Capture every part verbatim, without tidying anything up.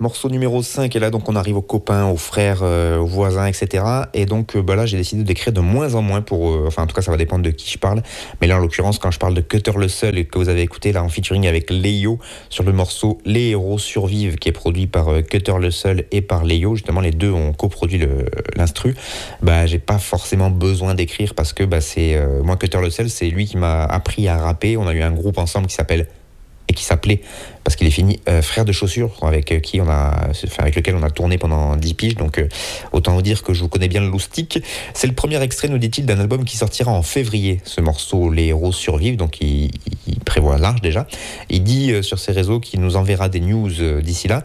morceau numéro cinq, et là donc on arrive aux copains, aux frères, euh, aux voisins, et cetera. Et donc euh, bah là j'ai décidé d'écrire de moins en moins pour, euh, enfin en tout cas ça va dépendre de qui je parle, mais là en l'occurrence quand je parle de Cutter le Seul et que vous avez écouté là en featuring avec Léo sur le morceau Les Héros Survivent qui est produit par euh, Cutter le Seul et par Léo, justement les deux ont coproduit le, l'instru, bah j'ai pas forcément besoin d'écrire parce que bah c'est, euh, moi Cutter le Seul c'est lui qui m'a appris à rapper, on a eu un groupe ensemble qui s'appelle et qui s'appelait, parce qu'il est fini, euh, Frères de Chaussures, avec qui on a, avec lequel on a tourné pendant dix piges, donc euh, autant vous dire que je vous connais bien le loustic. C'est le premier extrait, nous dit-il, d'un album qui sortira en février, ce morceau Les Héros Survivent, donc il, il prévoit large déjà. Il dit euh, sur ses réseaux qu'il nous enverra des news euh, d'ici là.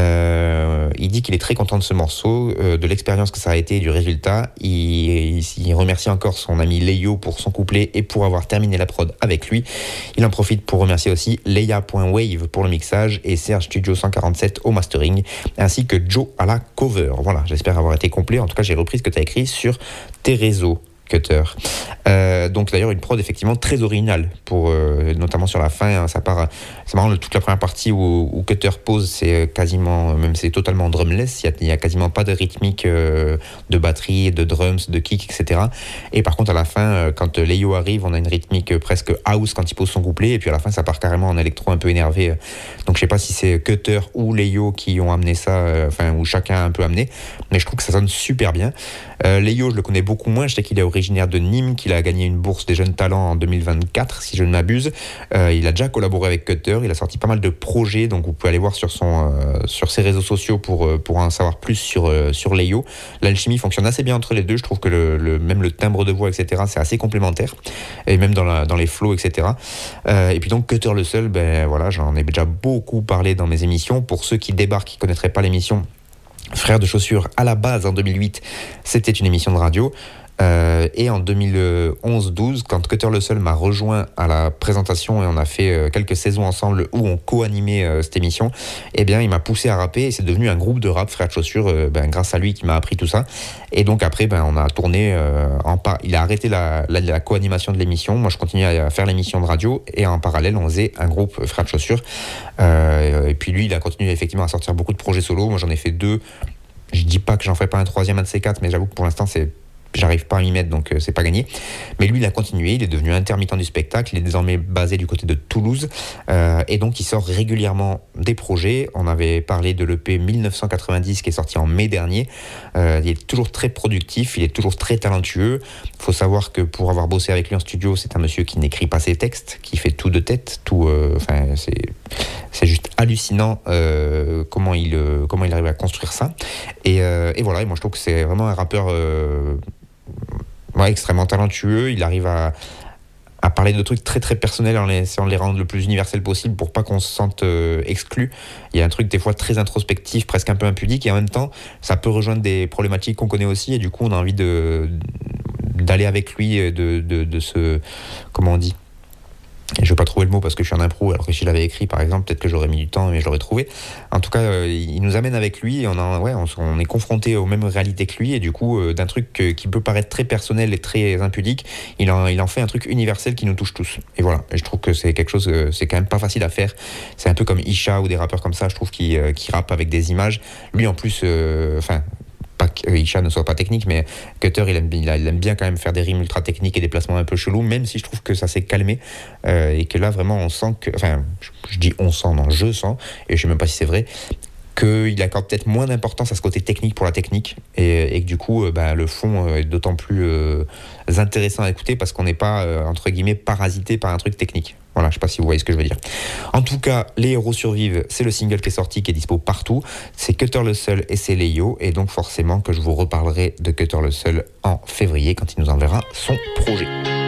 Euh, il dit qu'il est très content de ce morceau, euh, de l'expérience que ça a été et du résultat. Il, il, il remercie encore son ami Léo pour son couplet et pour avoir terminé la prod avec lui. Il en profite pour remercier aussi Leia.wave pour le mixage et Serge Studio cent quarante-sept au mastering, ainsi que Joe à la cover. Voilà, j'espère avoir été complet. En tout cas, j'ai repris ce que tu as écrit sur tes réseaux, Cutter. Euh, donc d'ailleurs une prod effectivement très originale, pour, euh, notamment sur la fin, hein, ça part, c'est marrant, toute la première partie où, où Cutter pose, c'est quasiment, même c'est totalement drumless, il n'y a, a quasiment pas de rythmique euh, de batterie, de drums, de kick, et cetera. Et par contre à la fin, euh, quand Léo arrive, on a une rythmique presque house quand il pose son couplet, et puis à la fin ça part carrément en électro un peu énervé. Donc je sais pas si c'est Cutter ou Léo qui ont amené ça, euh, enfin ou chacun a un peu amené, mais je trouve que ça sonne super bien. Euh, Léo, je le connais beaucoup moins, je sais qu'il est originaire de Nîmes, qu'il a gagné une bourse des jeunes talents en deux mille vingt-quatre, si je ne m'abuse. Euh, il a déjà collaboré avec Cutter, il a sorti pas mal de projets, donc vous pouvez aller voir sur, son, euh, sur ses réseaux sociaux pour, euh, pour en savoir plus sur, euh, sur Léo. L'alchimie fonctionne assez bien entre les deux, je trouve que le, le, même le timbre de voix, et cetera, c'est assez complémentaire, et même dans, la, dans les flows, et cetera. Euh, et puis donc Cutter le Seul, ben voilà, j'en ai déjà beaucoup parlé dans mes émissions. Pour ceux qui débarquent, qui ne connaîtraient pas l'émission, Frères de Chaussures, à la base, en deux mille huit, c'était une émission de radio. Euh, et en deux mille onze douze, quand Cutter le Seul m'a rejoint à la présentation et on a fait euh, quelques saisons ensemble où on co-animait euh, cette émission, eh bien, il m'a poussé à rapper et c'est devenu un groupe de rap, Frères de Chaussures, euh, ben, grâce à lui qui m'a appris tout ça. Et donc après, ben, on a tourné, euh, en par... il a arrêté la, la, la co-animation de l'émission, moi je continuais à faire l'émission de radio et en parallèle, on faisait un groupe Frères de Chaussures. Euh, et puis lui, il a continué effectivement à sortir beaucoup de projets solo, moi j'en ai fait deux. Je dis pas que j'en ferai pas un troisième, un de ces quatre, mais j'avoue que pour l'instant, c'est j'arrive pas à m'y mettre, donc euh, c'est pas gagné. Mais lui, il a continué, il est devenu intermittent du spectacle, il est désormais basé du côté de Toulouse, euh, et donc il sort régulièrement des projets. On avait parlé de l'E P mille neuf cent quatre-vingt-dix qui est sorti en mai dernier. Euh, il est toujours très productif, il est toujours très talentueux. Il faut savoir que pour avoir bossé avec lui en studio, c'est un monsieur qui n'écrit pas ses textes, qui fait tout de tête, tout. Enfin, euh, c'est c'est juste hallucinant euh, comment il euh, comment il arrive à construire ça. Et, euh, et voilà, et moi je trouve que c'est vraiment un rappeur. Euh, Ouais, extrêmement talentueux, il arrive à, à parler de trucs très très personnels en essayant de les rendre le plus universel possible pour pas qu'on se sente euh, exclu. Il y a un truc des fois très introspectif, presque un peu impudique, et en même temps ça peut rejoindre des problématiques qu'on connaît aussi, et du coup on a envie de, d'aller avec lui, de, de, de se... comment on dit ? Et je ne vais pas trouver le mot parce que je suis en impro, alors que si je l'avais écrit par exemple, peut-être que j'aurais mis du temps mais je l'aurais trouvé. En tout cas, euh, il nous amène avec lui et on, a, ouais, on, on est confronté aux mêmes réalités que lui, et du coup, euh, d'un truc que, qui peut paraître très personnel et très impudique, il en, il en fait un truc universel qui nous touche tous. Et voilà, et je trouve que c'est quelque chose, euh, c'est quand même pas facile à faire. C'est un peu comme Isha ou des rappeurs comme ça, je trouve, qui, euh, qui rappent avec des images. Lui en plus, enfin... Euh, pas que Isha ne soit pas technique, mais Cutter il aime, il aime bien quand même faire des rimes ultra techniques et des placements un peu chelous, même si je trouve que ça s'est calmé euh, et que là vraiment on sent que, enfin je, je dis on sent, non je sens, et je sais même pas si c'est vrai, qu'il accorde peut-être moins d'importance à ce côté technique pour la technique, et, et que du coup euh, bah, le fond euh, est d'autant plus euh, intéressant à écouter parce qu'on n'est pas euh, entre guillemets parasité par un truc technique. Voilà, je sais pas si vous voyez ce que je veux dire. En tout cas, Les Héros Survivent, c'est le single qui est sorti, qui est dispo partout. C'est Cutter le Seul et c'est Léo, et donc forcément que je vous reparlerai de Cutter le Seul en février quand il nous enverra son projet.